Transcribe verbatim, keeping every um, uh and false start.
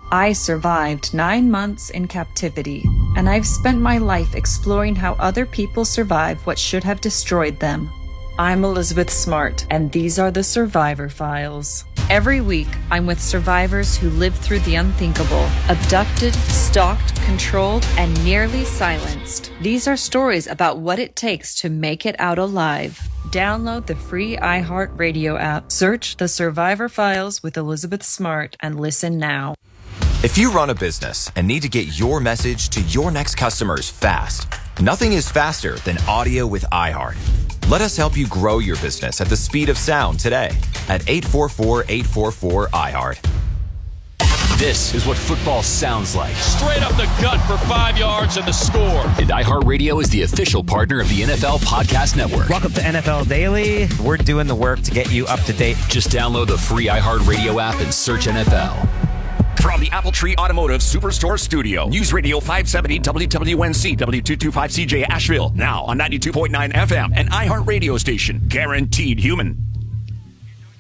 I survived nine months in captivity, and I've spent my life exploring how other people survive what should have destroyed them. I'm Elizabeth Smart, and these are the Survivor Files. Every week, I'm with survivors who lived through the unthinkable, abducted, stalked, controlled, and nearly silenced. These are stories about what it takes to make it out alive. Download the free iHeartRadio app, search The Survivor Files with Elizabeth Smart, and listen now. If you run a business and need to get your message to your next customers fast, nothing is faster than audio with iHeart. Let us help you grow your business at the speed of sound today at eight four four, eight four four, iHeart. This is what football sounds like. Straight up the gut for five yards and the score. And iHeartRadio is the official partner of the N F L Podcast Network. Welcome to N F L Daily. We're doing the work to get you up to date. Just download the free iHeartRadio app and search N F L. From the Apple Tree Automotive Superstore Studio, News Radio five seventy W W N C W two twenty-five C J Asheville, now on ninety-two point nine F M and iHeart Radio Station, guaranteed human.